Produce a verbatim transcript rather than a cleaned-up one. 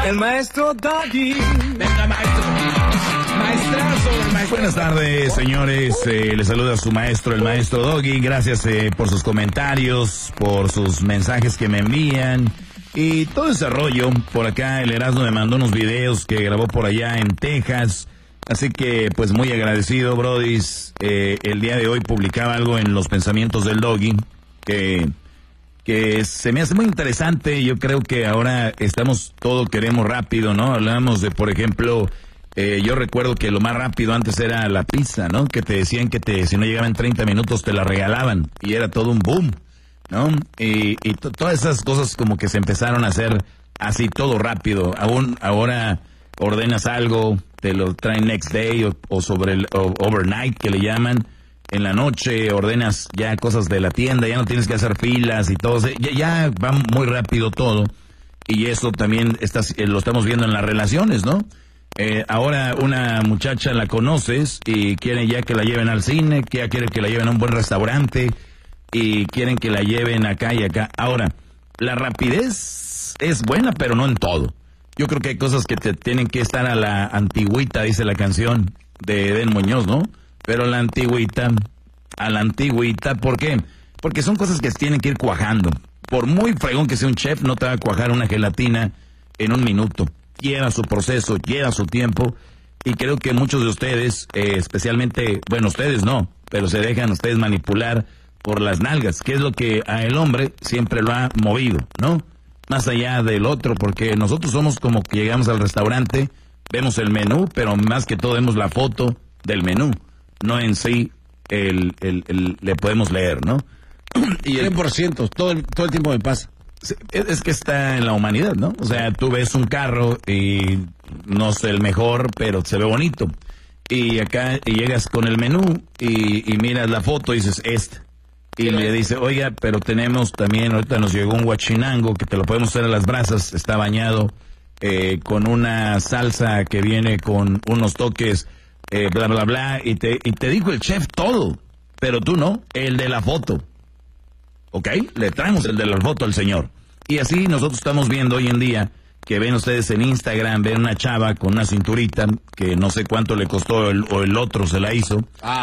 El maestro Doggy. Venga, maestro. Maestrazo del maestro. Buenas tardes, señores. Eh, les saluda su maestro, el maestro Doggy. Gracias eh, por sus comentarios, por sus mensajes que me envían y todo ese rollo. Por acá el Erasmo me mandó unos videos que grabó por allá en Texas. Así que, pues, muy agradecido, brodis. Eh, el día de hoy publicaba algo en Los Pensamientos del Doggy que, que se me hace muy interesante. Yo creo que ahora estamos, todo queremos rápido, ¿no? Hablamos de, por ejemplo, eh, yo recuerdo que lo más rápido antes era la pizza, ¿no? Que te decían que te, si no llegaban treinta minutos te la regalaban y era todo un boom, ¿no? Y, y to- todas esas cosas como que se empezaron a hacer así todo rápido. Aún ahora ordenas algo, te lo traen next day o, o sobre el o overnight que le llaman. En la noche ordenas ya cosas de la tienda, ya no tienes que hacer filas y todo. Ya, ya va muy rápido todo. Y eso también estás, eh, lo estamos viendo en las relaciones, ¿no? Eh, ahora una muchacha la conoces y quieren ya que la lleven al cine, que ya quieren que la lleven a un buen restaurante y quieren que la lleven acá y acá. Ahora, la rapidez es buena, pero no en todo. Yo creo que hay cosas que te tienen que estar a la antigüita, dice la canción de Eden Muñoz, ¿no? Pero a la antigüita, a la antigüita, ¿por qué? Porque son cosas que tienen que ir cuajando. Por muy fregón que sea un chef, no te va a cuajar una gelatina en un minuto. Lleva su proceso, lleva su tiempo, y creo que muchos de ustedes, eh, especialmente, bueno, ustedes no, pero se dejan ustedes manipular por las nalgas, que es lo que a el hombre siempre lo ha movido, ¿no? Más allá del otro, porque nosotros somos como que llegamos al restaurante, vemos el menú, pero más que todo vemos la foto del menú, no en sí el, el, el le podemos leer, ¿no? Y el, cien por ciento, todo el, todo el tiempo me pasa. es, es que está en la humanidad, ¿no? O sea, tú ves un carro y no es el mejor, pero se ve bonito. Y acá y llegas con el menú y, y miras la foto y dices, este. Y le dice, oiga, pero tenemos también, ahorita nos llegó un guachinango que te lo podemos hacer a las brasas, está bañado eh, con una salsa que viene con unos toques, eh, bla, bla, bla, y te, y te dijo el chef todo, pero tú no, el de la foto. ¿Ok? Le traemos el de la foto al señor. Y así nosotros estamos viendo hoy en día que ven ustedes en Instagram, ven una chava con una cinturita que no sé cuánto le costó el, o el otro se la hizo. Ah.